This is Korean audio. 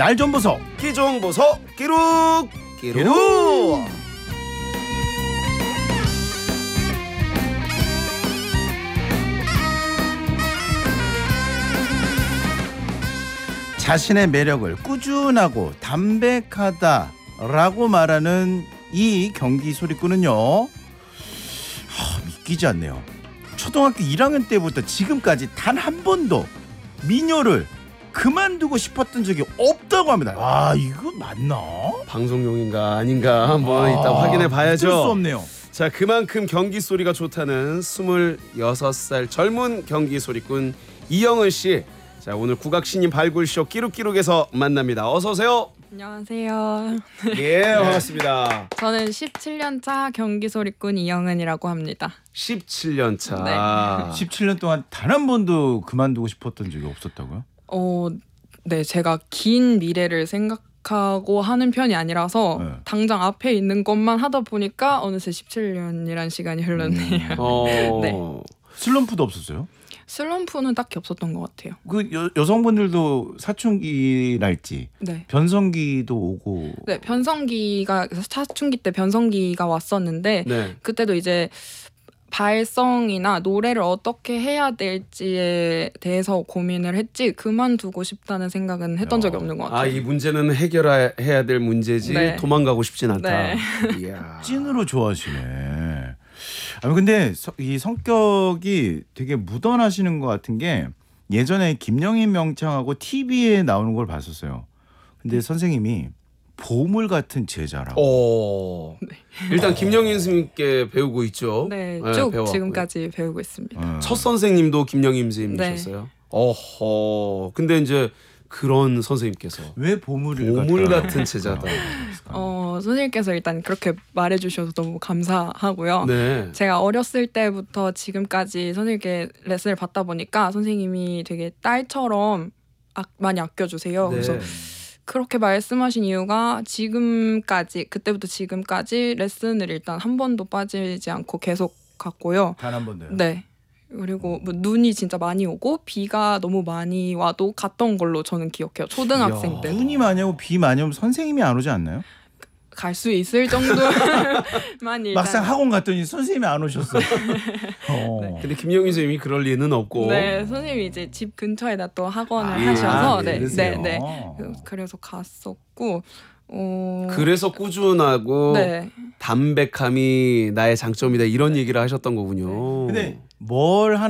날 좀 보소 기종 보소 기룩 기룩. 자신의 매력을 꾸준하고 담백하다라고 말하는 이 경기 소리꾼은요, 믿기지 않네요. 초등학교 1학년 때부터 지금까지 단 한 번도 민요를 그만두고 싶었던 적이 없다고 합니다. 아, 이거 맞나? 방송용인가 아닌가 한번 이따 확인해 봐야죠. 믿을 수 없네요. 자, 그만큼 경기 소리가 좋다는 26살 젊은 경기 소리꾼 이영은 씨. 자, 오늘 국악 신인 발굴쇼 끼룩끼룩에서 만납니다. 어서 오세요. 안녕하세요. 예, 반갑습니다. 저는 17년차 경기소리꾼 이영은이라고 합니다. 17년 차. 네. 17년 동안 단 한 번도 그만두고 싶었던 적이 없었다고요? 네, 제가 긴 미래를 생각하고 하는 편이 아니라서 네. 당장 앞에 있는 것만 하다 보니까 어느새 17년이란 시간이 흘렀네요. 네. 슬럼프도 없었어요? 슬럼프는 딱히 없었던 것 같아요. 그 여성분들도 사춘기랄지 네. 변성기도 오고. 네, 변성기가 사춘기 때 변성기가 왔었는데 네. 그때도 이제 발성이나 노래를 어떻게 해야 될지에 대해서 고민을 했지 그만두고 싶다는 생각은 했던 적이 없는 것 같아요. 아, 이 문제는 해결해야 될 문제지 네. 도망가고 싶진 않다. 네. 이야. 찐으로 좋아하시네. 아니 근데 이 성격이 되게 묻어나시는 것 같은 게 예전에 김영인 명창하고 TV에 나오는 걸 봤었어요. 근데 선생님이 보물 같은 제자라고. 일단 김영인 스님께 배우고 있죠. 네, 네, 쭉 배워왔고요. 지금까지 배우고 있습니다. 첫 선생님도 김영임 스님이셨어요. 어허. 근데 이제 그런 선생님께서 왜 보물 같은 제자다. 선생님께서 일단 그렇게 말해주셔서 너무 감사하고요. 네. 제가 어렸을 때부터 지금까지 선생님께 레슨을 받다 보니까 선생님이 되게 딸처럼 많이 아껴주세요. 네. 그래서 그렇게 말씀하신 이유가 지금까지 그때부터 지금까지 레슨을 일단 한 번도 빠지지 않고 계속 갔고요. 단 한 번도요? 네. 그리고 뭐 눈이 진짜 많이 오고 비가 너무 많이 와도 갔던 걸로 저는 기억해요. 초등학생 때. 눈이 많이 오고 비 많이 오면 선생님이 안 오지 않나요? 갈 수 있을 정도만 일단. 막상 학원 갔더니 선생님이 안 오셨어. 근데 김영인 스님이 그럴 리는 없고. 네, 선생님이 이제 집 근처에다 또 학원을 아, 하셔서 네, 그러세요. 그래서 갔었고. 그래서 꾸준하고 네. 담백함이 나의 장점이다 이런 얘기를 하셨던 거군요. 근데 뭘